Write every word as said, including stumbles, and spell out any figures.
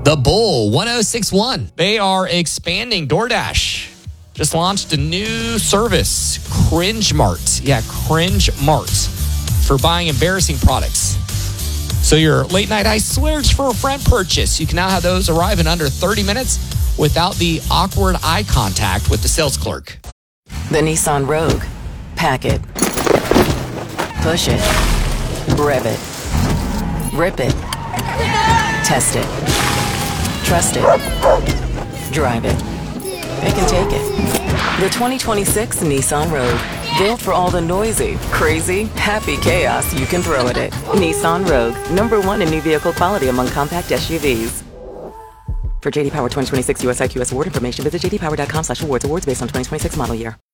The Bull one oh six one. They are expanding. DoorDash just launched a new service, Cringe Mart. Yeah, Cringe Mart for buying embarrassing products. So your late night I splurged for a friend purchase. You can now have those arrive in under thirty minutes without the awkward eye contact with the sales clerk. The Nissan Rogue. Pack it. Push it. Rev it. Rip it. Test it. Trust it. Drive it. It can take it. The twenty twenty-six Nissan Rogue. Built for all the noisy, crazy, happy chaos you can throw at it. Nissan Rogue. Number one in new vehicle quality among compact S U Vs. For J D Power twenty twenty-six U S I Q S award information, visit j d power dot com slash awards. Awards based on twenty twenty-six model year.